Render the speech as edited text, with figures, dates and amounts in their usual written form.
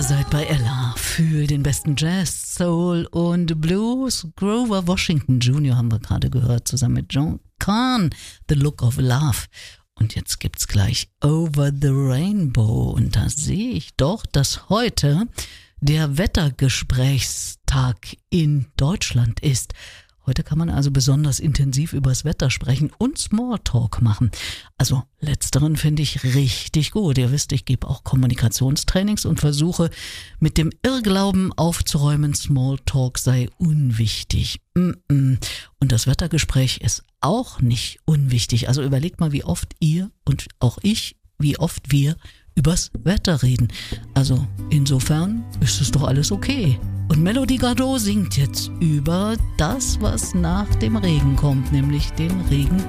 seid bei Ella. Für den besten Jazz, Soul und Blues. Grover Washington Jr. haben wir gerade gehört, zusammen mit John Cahn. The Look of Love. Und jetzt gibt's gleich Over the Rainbow. Und da sehe ich doch, dass heute der Wettergesprächstag in Deutschland ist. Heute kann man also besonders intensiv übers Wetter sprechen und Smalltalk machen. Also letzteren finde ich richtig gut. Ihr wisst, ich gebe auch Kommunikationstrainings und versuche mit dem Irrglauben aufzuräumen, Smalltalk sei unwichtig. Und das Wettergespräch ist auch nicht unwichtig. Also überlegt mal, wie oft ihr und auch ich, wie oft wir übers Wetter reden. Also insofern ist es doch alles okay. Und Melody Gardot singt jetzt über das, was nach dem Regen kommt, nämlich den Regen